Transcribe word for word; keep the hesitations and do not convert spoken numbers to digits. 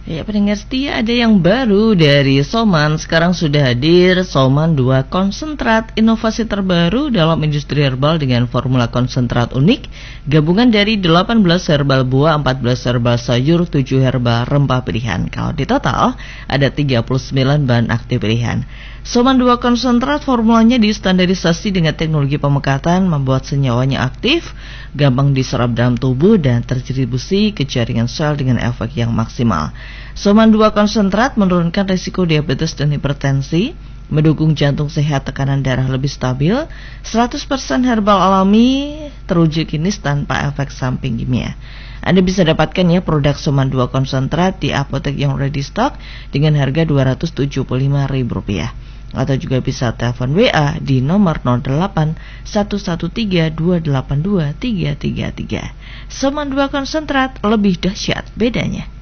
Ya, pendengar setia, ada yang baru dari Soman. Sekarang sudah hadir Soman dua konsentrat, inovasi terbaru dalam industri herbal dengan formula konsentrat unik, gabungan dari delapan belas herbal buah, empat belas herbal sayur, tujuh herbal rempah pilihan. Kalau di total ada tiga puluh sembilan bahan aktif pilihan. Soman dua konsentrat formulanya distandarisasi dengan teknologi pemekatan, membuat senyawanya aktif, gampang diserap dalam tubuh dan terdistribusi ke jaringan sel dengan efek yang maksimal. Soman dua konsentrat menurunkan risiko diabetes dan hipertensi, mendukung jantung sehat, tekanan darah lebih stabil, seratus persen herbal alami, teruji klinis tanpa efek samping kimia. Anda bisa dapatkan ya produk Soman dua konsentrat di apotek yang ready stock dengan harga dua ratus tujuh puluh lima ribu rupiah. Atau juga bisa telepon W A di nomor nol delapan satu satu tiga dua delapan dua tiga tiga tiga. Soman dua konsentrat, lebih dahsyat bedanya.